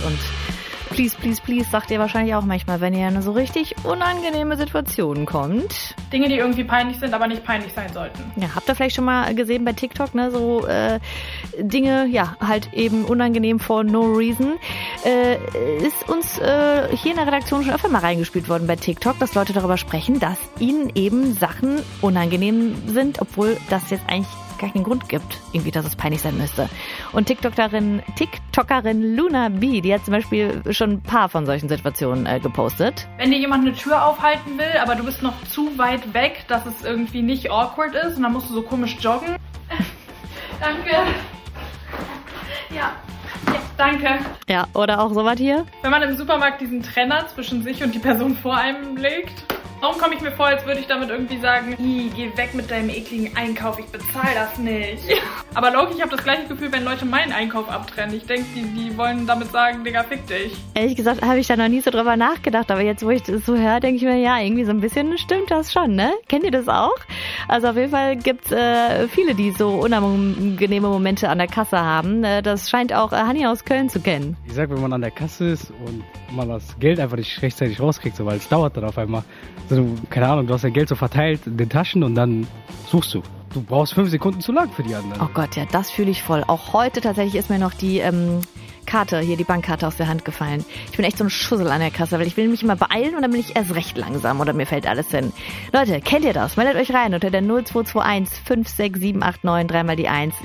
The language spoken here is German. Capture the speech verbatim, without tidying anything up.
Und please, please, please sagt ihr wahrscheinlich auch manchmal, wenn ihr in so richtig unangenehme Situationen kommt. Dinge, die irgendwie peinlich sind, aber nicht peinlich sein sollten. Ja, habt ihr vielleicht schon mal gesehen bei TikTok, ne, so äh, Dinge, ja, halt eben unangenehm for no reason. Äh, ist uns äh, hier in der Redaktion schon öfter mal reingespielt worden bei TikTok, dass Leute darüber sprechen, dass ihnen eben Sachen unangenehm sind, obwohl das jetzt eigentlich gar keinen Grund gibt, irgendwie, dass es peinlich sein müsste. Und TikTokerin, TikTokerin Luna B, die hat zum Beispiel schon ein paar von solchen Situationen äh, gepostet. Wenn dir jemand eine Tür aufhalten will, aber du bist noch zu weit weg, dass es irgendwie nicht awkward ist und dann musst du so komisch joggen. Danke. Ja. Ja, danke. Ja, oder auch sowas hier. Wenn man im Supermarkt diesen Trenner zwischen sich und die Person vor einem legt. Warum komme ich mir vor, als würde ich damit irgendwie sagen, geh weg mit deinem ekligen Einkauf, ich bezahle das nicht. Aber Loki, ich habe das gleiche Gefühl, wenn Leute meinen Einkauf abtrennen. Ich denke, die, die wollen damit sagen, Digga, fick dich. Ehrlich gesagt habe ich da noch nie so drüber nachgedacht, aber jetzt, wo ich das so höre, denke ich mir, ja, irgendwie so ein bisschen stimmt das schon, ne? Kennt ihr das auch? Also auf jeden Fall gibt es äh, viele, die so unangenehme Momente an der Kasse haben. Äh, das scheint auch äh, Hanni aus Köln zu kennen. Ich sag, wenn man an der Kasse ist und man das Geld einfach nicht rechtzeitig rauskriegt, so, weil es dauert dann auf einmal. Also, keine Ahnung, du hast dein Geld so verteilt in den Taschen und dann suchst du. Du brauchst fünf Sekunden zu lang für die anderen. Oh Gott, ja, das fühle ich voll. Auch heute tatsächlich ist mir noch die ähm, Karte, hier die Bankkarte aus der Hand gefallen. Ich bin echt so ein Schussel an der Kasse, weil ich will mich immer beeilen und dann bin ich erst recht langsam oder mir fällt alles hin. Leute, kennt ihr das? Meldet euch rein unter der null zwei zwei eins fünf sechs sieben acht neun, dreimal die eins.